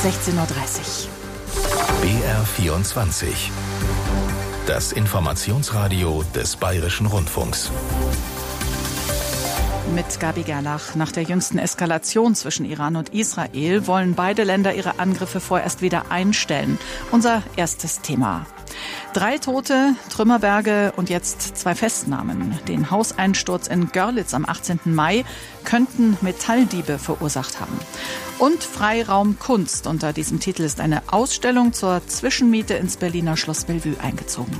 16:30 Uhr. BR24. Das Informationsradio des Bayerischen Rundfunks. Mit Gabi Gerlach. Nach der jüngsten Eskalation zwischen Iran und Israel wollen beide Länder ihre Angriffe vorerst wieder einstellen. Unser erstes Thema. 3 Tote, Trümmerberge und jetzt 2 Festnahmen. Den Hauseinsturz in Görlitz am 18. Mai könnten Metalldiebe verursacht haben. Und Freiraum Kunst. Unter diesem Titel ist eine Ausstellung zur Zwischenmiete ins Berliner Schloss Bellevue eingezogen.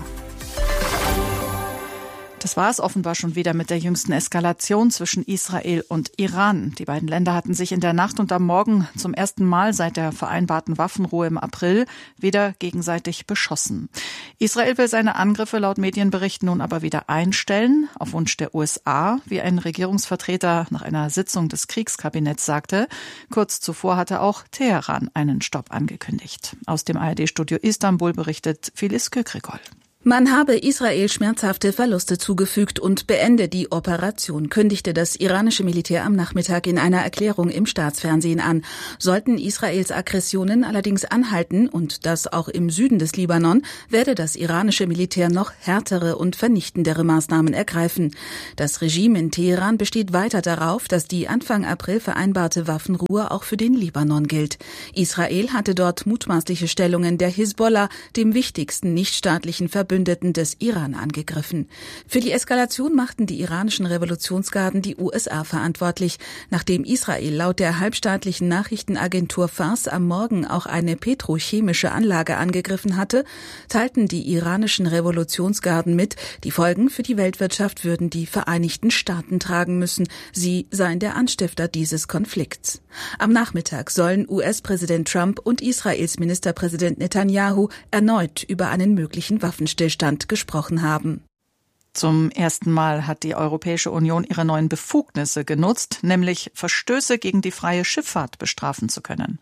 Das war es offenbar schon wieder mit der jüngsten Eskalation zwischen Israel und Iran. Die beiden Länder hatten sich in der Nacht und am Morgen zum ersten Mal seit der vereinbarten Waffenruhe im April wieder gegenseitig beschossen. Israel will seine Angriffe laut Medienberichten nun aber wieder einstellen, auf Wunsch der USA, wie ein Regierungsvertreter nach einer Sitzung des Kriegskabinetts sagte. Kurz zuvor hatte auch Teheran einen Stopp angekündigt. Aus dem ARD-Studio Istanbul berichtet Filiz Kökrikol. Man habe Israel schmerzhafte Verluste zugefügt und beende die Operation, kündigte das iranische Militär am Nachmittag in einer Erklärung im Staatsfernsehen an. Sollten Israels Aggressionen allerdings anhalten, und das auch im Süden des Libanon, werde das iranische Militär noch härtere und vernichtendere Maßnahmen ergreifen. Das Regime in Teheran besteht weiter darauf, dass die Anfang April vereinbarte Waffenruhe auch für den Libanon gilt. Israel hatte dort mutmaßliche Stellungen der Hisbollah, dem wichtigsten nichtstaatlichen Verbündeten des Iran, angegriffen. Für die Eskalation machten die iranischen Revolutionsgarden die USA verantwortlich. Nachdem Israel laut der halbstaatlichen Nachrichtenagentur Fars am Morgen auch eine petrochemische Anlage angegriffen hatte, teilten die iranischen Revolutionsgarden mit, die Folgen für die Weltwirtschaft würden die Vereinigten Staaten tragen müssen. Sie seien der Anstifter dieses Konflikts. Am Nachmittag sollen US-Präsident Trump und Israels Ministerpräsident Netanyahu erneut über einen möglichen Waffenstillstand gesprochen haben. Zum ersten Mal hat die Europäische Union ihre neuen Befugnisse genutzt, nämlich Verstöße gegen die freie Schifffahrt bestrafen zu können.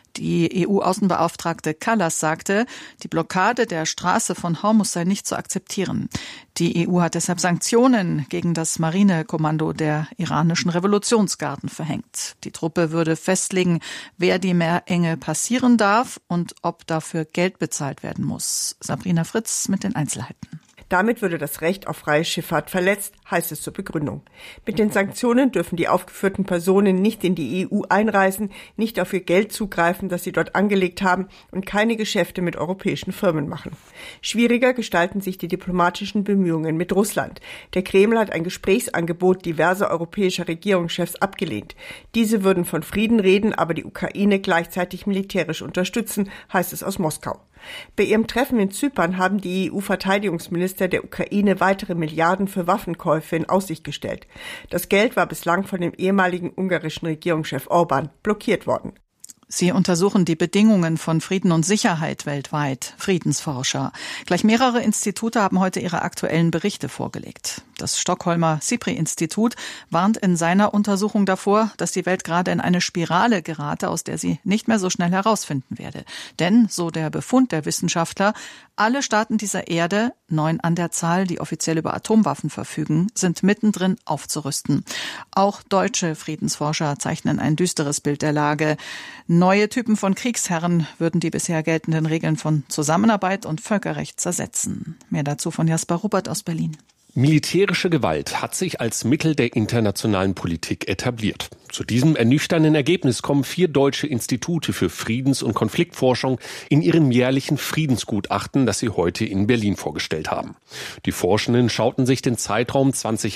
Die EU-Außenbeauftragte Kallas sagte, die Blockade der Straße von Hormuz sei nicht zu akzeptieren. Die EU hat deshalb Sanktionen gegen das Marinekommando der iranischen Revolutionsgarden verhängt. Die Truppe würde festlegen, wer die Meerenge passieren darf und ob dafür Geld bezahlt werden muss. Sabrina Fritz mit den Einzelheiten. Damit würde das Recht auf freie Schifffahrt verletzt, heißt es zur Begründung. Mit den Sanktionen dürfen die aufgeführten Personen nicht in die EU einreisen, nicht auf ihr Geld zugreifen, das sie dort angelegt haben, und keine Geschäfte mit europäischen Firmen machen. Schwieriger gestalten sich die diplomatischen Bemühungen mit Russland. Der Kreml hat ein Gesprächsangebot diverser europäischer Regierungschefs abgelehnt. Diese würden von Frieden reden, aber die Ukraine gleichzeitig militärisch unterstützen, heißt es aus Moskau. Bei ihrem Treffen in Zypern haben die EU-Verteidigungsminister der Ukraine weitere Milliarden für Waffenkäufe in Aussicht gestellt. Das Geld war bislang von dem ehemaligen ungarischen Regierungschef Orbán blockiert worden. Sie untersuchen die Bedingungen von Frieden und Sicherheit weltweit, Friedensforscher. Gleich mehrere Institute haben heute ihre aktuellen Berichte vorgelegt. Das Stockholmer SIPRI-Institut warnt in seiner Untersuchung davor, dass die Welt gerade in eine Spirale gerate, aus der sie nicht mehr so schnell herausfinden werde. Denn, so der Befund der Wissenschaftler, alle Staaten dieser Erde, 9 an der Zahl, die offiziell über Atomwaffen verfügen, sind mittendrin aufzurüsten. Auch deutsche Friedensforscher zeichnen ein düsteres Bild der Lage. Neue Typen von Kriegsherren würden die bisher geltenden Regeln von Zusammenarbeit und Völkerrecht zersetzen. Mehr dazu von Jasper Rupert aus Berlin. Militärische Gewalt hat sich als Mittel der internationalen Politik etabliert. Zu diesem ernüchternden Ergebnis kommen 4 deutsche Institute für Friedens- und Konfliktforschung in ihrem jährlichen Friedensgutachten, das sie heute in Berlin vorgestellt haben. Die Forschenden schauten sich den Zeitraum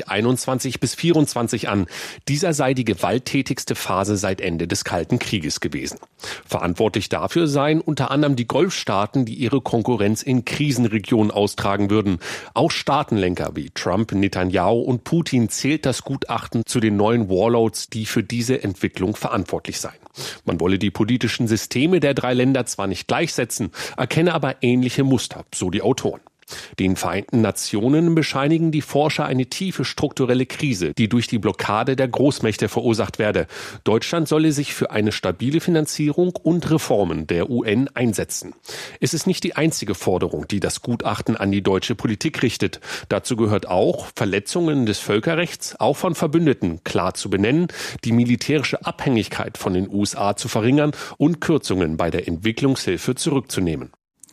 2021 bis 2024 an. Dieser sei die gewalttätigste Phase seit Ende des Kalten Krieges gewesen. Verantwortlich dafür seien unter anderem die Golfstaaten, die ihre Konkurrenz in Krisenregionen austragen würden. Auch Staatenlenker wie Trump, Netanyahu und Putin zählt das Gutachten zu den neuen Warlords, die für diese Entwicklung verantwortlich seien. Man wolle die politischen Systeme der 3 Länder zwar nicht gleichsetzen, erkenne aber ähnliche Muster, so die Autoren. Den Vereinten Nationen bescheinigen die Forscher eine tiefe strukturelle Krise, die durch die Blockade der Großmächte verursacht werde. Deutschland solle sich für eine stabile Finanzierung und Reformen der UN einsetzen. Es ist nicht die einzige Forderung, die das Gutachten an die deutsche Politik richtet. Dazu gehört auch, Verletzungen des Völkerrechts, auch von Verbündeten, klar zu benennen, die militärische Abhängigkeit von den USA zu verringern und Kürzungen bei der Entwicklungshilfe zurückzunehmen.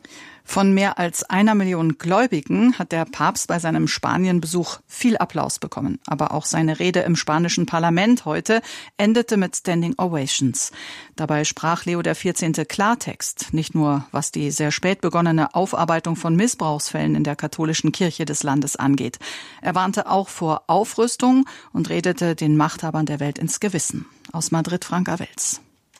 Von mehr als 1 Million Gläubigen hat der Papst bei seinem Spanienbesuch viel Applaus bekommen. Aber auch seine Rede im spanischen Parlament heute endete mit Standing Ovations. Dabei sprach Leo XIV. Klartext, nicht nur was die sehr spät begonnene Aufarbeitung von Missbrauchsfällen in der katholischen Kirche des Landes angeht. Er warnte auch vor Aufrüstung und redete den Machthabern der Welt ins Gewissen. Aus Madrid Franka Welz.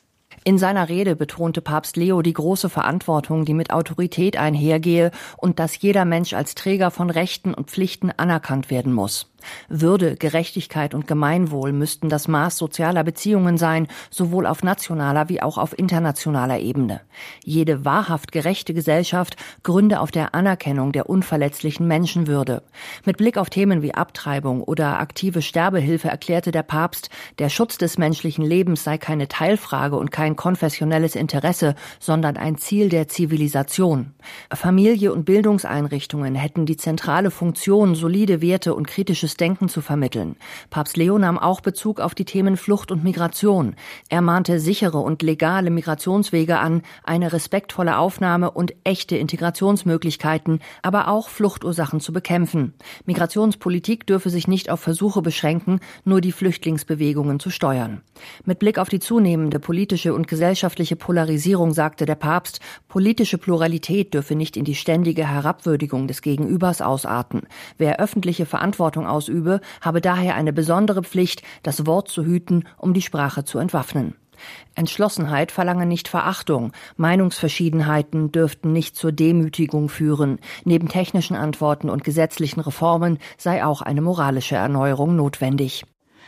In seiner Rede betonte Papst Leo die große Verantwortung, die mit Autorität einhergehe und dass jeder Mensch als Träger von Rechten und Pflichten anerkannt werden muss. Würde, Gerechtigkeit und Gemeinwohl müssten das Maß sozialer Beziehungen sein, sowohl auf nationaler wie auch auf internationaler Ebene. Jede wahrhaft gerechte Gesellschaft gründe auf der Anerkennung der unverletzlichen Menschenwürde. Mit Blick auf Themen wie Abtreibung oder aktive Sterbehilfe erklärte der Papst, der Schutz des menschlichen Lebens sei keine Teilfrage und kein konfessionelles Interesse, sondern ein Ziel der Zivilisation. Familie und Bildungseinrichtungen hätten die zentrale Funktion, solide Werte und kritisches Denken zu vermitteln. Papst Leo nahm auch Bezug auf die Themen Flucht und Migration. Er mahnte sichere und legale Migrationswege an, eine respektvolle Aufnahme und echte Integrationsmöglichkeiten, aber auch Fluchtursachen zu bekämpfen. Migrationspolitik dürfe sich nicht auf Versuche beschränken, nur die Flüchtlingsbewegungen zu steuern. Mit Blick auf die zunehmende politische und gesellschaftliche Polarisierung sagte der Papst, politische Pluralität dürfe nicht in die ständige Herabwürdigung des Gegenübers ausarten. Wer öffentliche Verantwortung ausübe, habe daher eine besondere Pflicht, das Wort zu hüten, um die Sprache zu entwaffnen. Entschlossenheit verlange nicht Verachtung. Meinungsverschiedenheiten dürften nicht zur Demütigung führen. Neben technischen Antworten und gesetzlichen Reformen sei auch eine moralische Erneuerung notwendig.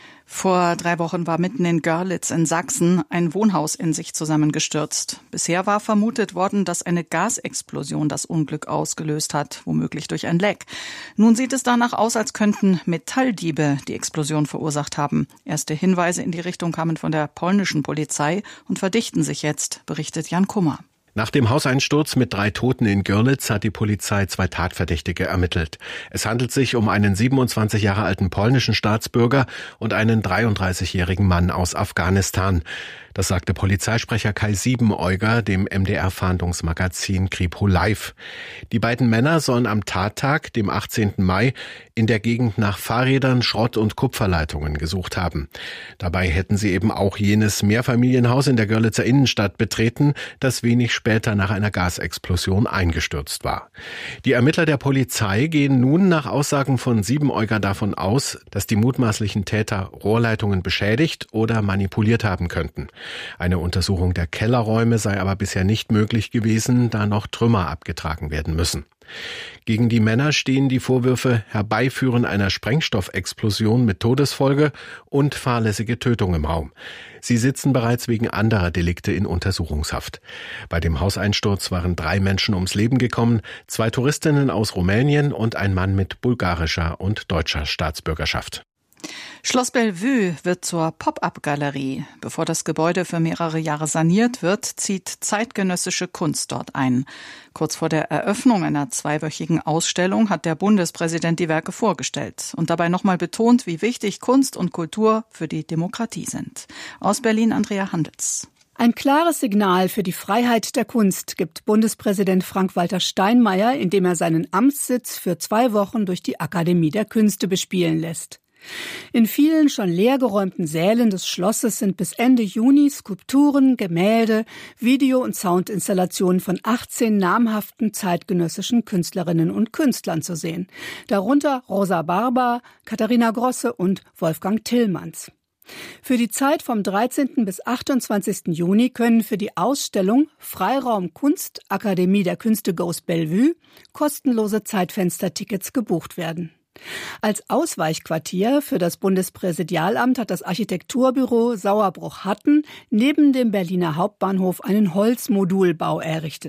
Vor 3 Wochen war mitten in Görlitz in Sachsen ein Wohnhaus in sich zusammengestürzt. Bisher war vermutet worden, dass eine Gasexplosion das Unglück ausgelöst hat, womöglich durch ein Leck. Nun sieht es danach aus, als könnten Metalldiebe die Explosion verursacht haben. Erste Hinweise in die Richtung kamen von der polnischen Polizei und verdichten sich jetzt, berichtet Jan Kummer. Nach dem Hauseinsturz mit 3 Toten in Görlitz hat die Polizei 2 Tatverdächtige ermittelt. Es handelt sich um einen 27 Jahre alten polnischen Staatsbürger und einen 33-jährigen Mann aus Afghanistan. Das sagte Polizeisprecher Kai Siebeneuger dem MDR-Fahndungsmagazin Kripo Live. Die beiden Männer sollen am Tattag, dem 18. Mai, in der Gegend nach Fahrrädern, Schrott- und Kupferleitungen gesucht haben. Dabei hätten sie eben auch jenes Mehrfamilienhaus in der Görlitzer Innenstadt betreten, das wenig später nach einer Gasexplosion eingestürzt war. Die Ermittler der Polizei gehen nun nach Aussagen von Siebeneuger davon aus, dass die mutmaßlichen Täter Rohrleitungen beschädigt oder manipuliert haben könnten. Eine Untersuchung der Kellerräume sei aber bisher nicht möglich gewesen, da noch Trümmer abgetragen werden müssen. Gegen die Männer stehen die Vorwürfe Herbeiführen einer Sprengstoffexplosion mit Todesfolge und fahrlässige Tötung im Raum. Sie sitzen bereits wegen anderer Delikte in Untersuchungshaft. Bei dem Hauseinsturz waren 3 Menschen ums Leben gekommen, 2 Touristinnen aus Rumänien und ein Mann mit bulgarischer und deutscher Staatsbürgerschaft. Schloss Bellevue wird zur Pop-up-Galerie. Bevor das Gebäude für mehrere Jahre saniert wird, zieht zeitgenössische Kunst dort ein. Kurz vor der Eröffnung einer 2-wöchigen Ausstellung hat der Bundespräsident die Werke vorgestellt und dabei nochmal betont, wie wichtig Kunst und Kultur für die Demokratie sind. Aus Berlin Andrea Handels. Ein klares Signal für die Freiheit der Kunst gibt Bundespräsident Frank-Walter Steinmeier, indem er seinen Amtssitz für 2 Wochen durch die Akademie der Künste bespielen lässt. In vielen schon leergeräumten Sälen des Schlosses sind bis Ende Juni Skulpturen, Gemälde, Video- und Soundinstallationen von 18 namhaften zeitgenössischen Künstlerinnen und Künstlern zu sehen. Darunter Rosa Barber, Katharina Grosse und Wolfgang Tillmanns. Für die Zeit vom 13. bis 28. Juni können für die Ausstellung Freiraum Kunst Akademie der Künste Goes Bellevue kostenlose Zeitfenstertickets gebucht werden. Als Ausweichquartier für das Bundespräsidialamt hat das Architekturbüro Sauerbruch-Hatten neben dem Berliner Hauptbahnhof einen Holzmodulbau errichtet.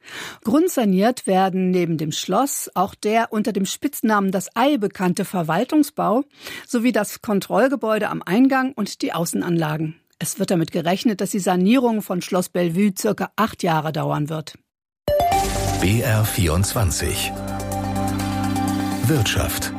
Grundsaniert werden neben dem Schloss auch der unter dem Spitznamen Das Ei bekannte Verwaltungsbau sowie das Kontrollgebäude am Eingang und die Außenanlagen. Es wird damit gerechnet, dass die Sanierung von Schloss Bellevue circa 8 Jahre dauern wird. BR24 Wirtschaft.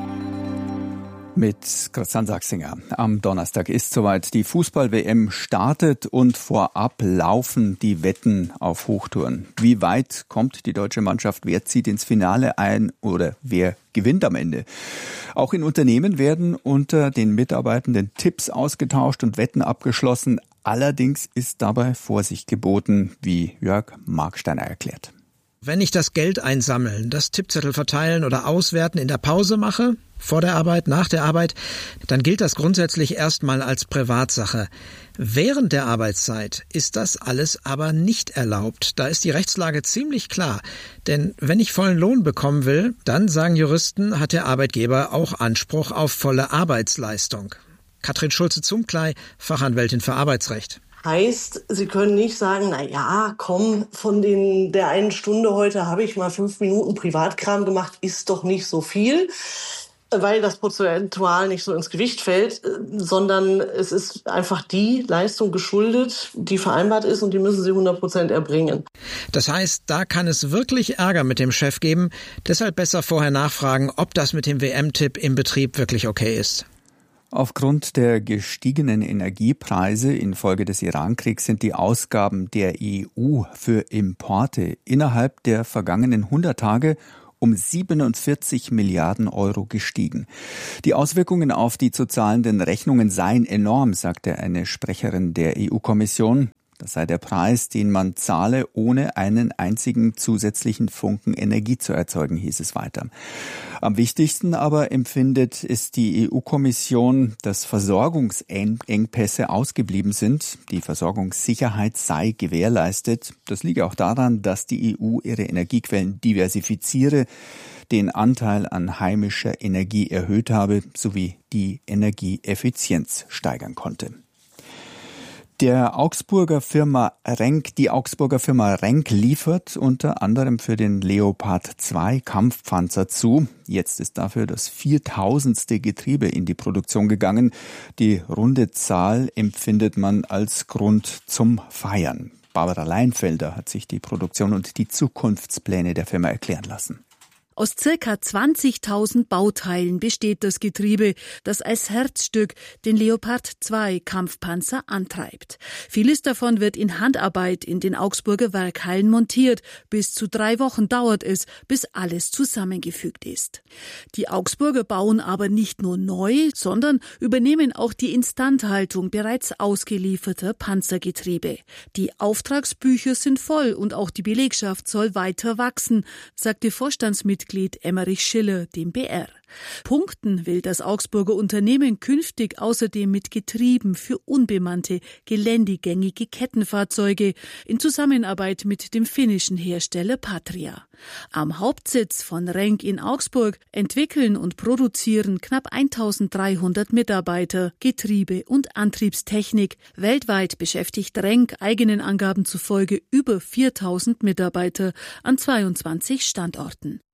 Mit Christian Sachsinger. Am Donnerstag ist soweit. Die Fußball-WM startet und vorab laufen die Wetten auf Hochtouren. Wie weit kommt die deutsche Mannschaft? Wer zieht ins Finale ein oder wer gewinnt am Ende? Auch in Unternehmen werden unter den Mitarbeitenden Tipps ausgetauscht und Wetten abgeschlossen. Allerdings ist dabei Vorsicht geboten, wie Jörg Marksteiner erklärt. Wenn ich das Geld einsammeln, das Tippzettel verteilen oder auswerten in der Pause mache, vor der Arbeit, nach der Arbeit, dann gilt das grundsätzlich erstmal als Privatsache. Während der Arbeitszeit ist das alles aber nicht erlaubt. Da ist die Rechtslage ziemlich klar. Denn wenn ich vollen Lohn bekommen will, dann, sagen Juristen, hat der Arbeitgeber auch Anspruch auf volle Arbeitsleistung. Katrin Schulze-Zumkley, Fachanwältin für Arbeitsrecht. Heißt, Sie können nicht sagen, na ja, komm, von der einen Stunde heute habe ich mal 5 Minuten Privatkram gemacht, ist doch nicht so viel, weil das prozentual nicht so ins Gewicht fällt, sondern es ist einfach die Leistung geschuldet, die vereinbart ist und die müssen Sie 100% erbringen. Das heißt, da kann es wirklich Ärger mit dem Chef geben, deshalb besser vorher nachfragen, ob das mit dem WM-Tipp im Betrieb wirklich okay ist. Aufgrund der gestiegenen Energiepreise infolge des Irankriegs sind die Ausgaben der EU für Importe innerhalb der vergangenen 100 Tage um 47 Milliarden Euro gestiegen. Die Auswirkungen auf die zu zahlenden Rechnungen seien enorm, sagte eine Sprecherin der EU-Kommission. Das sei der Preis, den man zahle, ohne einen einzigen zusätzlichen Funken Energie zu erzeugen, hieß es weiter. Am wichtigsten aber empfindet es die EU-Kommission, dass Versorgungsengpässe ausgeblieben sind. Die Versorgungssicherheit sei gewährleistet. Das liege auch daran, dass die EU ihre Energiequellen diversifiziere, den Anteil an heimischer Energie erhöht habe, sowie die Energieeffizienz steigern konnte. Die Augsburger Firma Renk liefert unter anderem für den Leopard 2 Kampfpanzer zu. Jetzt ist dafür das 4000. Getriebe in die Produktion gegangen. Die runde Zahl empfindet man als Grund zum Feiern. Barbara Leinfelder hat sich die Produktion und die Zukunftspläne der Firma erklären lassen. Aus circa 20.000 Bauteilen besteht das Getriebe, das als Herzstück den Leopard 2 Kampfpanzer antreibt. Vieles davon wird in Handarbeit in den Augsburger Werkhallen montiert. Bis zu 3 Wochen dauert es, bis alles zusammengefügt ist. Die Augsburger bauen aber nicht nur neu, sondern übernehmen auch die Instandhaltung bereits ausgelieferter Panzergetriebe. Die Auftragsbücher sind voll und auch die Belegschaft soll weiter wachsen, sagte Vorstandsmitglied Emmerich Schiller dem BR. Punkten will das Augsburger Unternehmen künftig außerdem mit Getrieben für unbemannte, geländegängige Kettenfahrzeuge in Zusammenarbeit mit dem finnischen Hersteller Patria. Am Hauptsitz von Renk in Augsburg entwickeln und produzieren knapp 1300 Mitarbeiter Getriebe und Antriebstechnik. Weltweit beschäftigt Renk eigenen Angaben zufolge über 4000 Mitarbeiter an 22 Standorten.